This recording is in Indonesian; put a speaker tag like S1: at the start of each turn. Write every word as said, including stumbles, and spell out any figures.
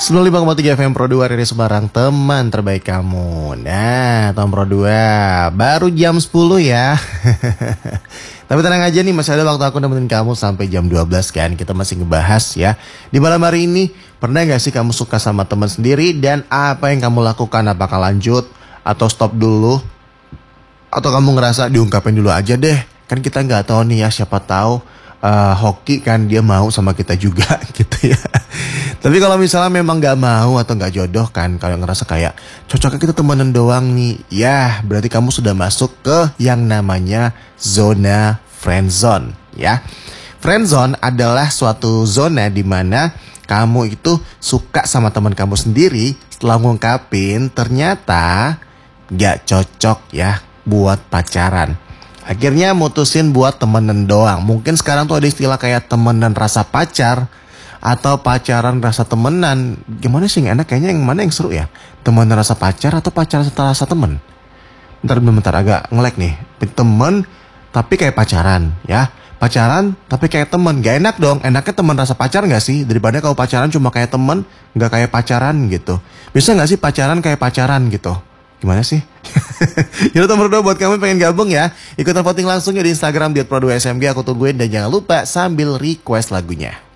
S1: sembilan puluh lima koma tiga F M Pro dua dari Semarang, teman terbaik kamu. Nah, tahun Pro dua baru jam sepuluh ya. Tapi tenang aja nih, masih ada waktu aku nemenin kamu sampai jam dua belas kan. Kita masih ngebahas ya. Di malam hari ini, pernah gak sih kamu suka sama teman sendiri? Dan apa yang kamu lakukan? Apakah lanjut atau stop dulu? Atau kamu ngerasa diungkapin dulu aja deh? Kan kita gak tahu nih ya, siapa tahu uh, hoki kan dia mau sama kita juga gitu ya. Tapi kalau misalnya memang gak mau atau gak jodoh kan, kalau ngerasa kayak cocoknya kita temenan doang nih, ya berarti kamu sudah masuk ke yang namanya zona friendzone ya. Friendzone adalah suatu zona di mana kamu itu suka sama teman kamu sendiri, setelah ngungkapin ternyata gak cocok ya buat pacaran. Akhirnya mutusin buat temenan doang. Mungkin sekarang tuh ada istilah kayak temenan rasa pacar atau pacaran rasa temenan. Gimana sih yang enak? Kayaknya yang mana yang seru ya? Temenan rasa pacar atau pacaran rasa temen? Bentar, bentar, agak ngelek nih. Temen tapi kayak pacaran ya. Pacaran tapi kayak temen. Gak enak dong. Enaknya temen rasa pacar gak sih? Daripada kalau pacaran cuma kayak temen, gak kayak pacaran gitu. Bisa gak sih pacaran kayak pacaran gitu? Gimana sih? Yaudah, nomor dua buat kamu pengen gabung ya. Ikutan voting langsung ya di Instagram di at pro dua S M G. Aku tungguin dan jangan lupa sambil request lagunya.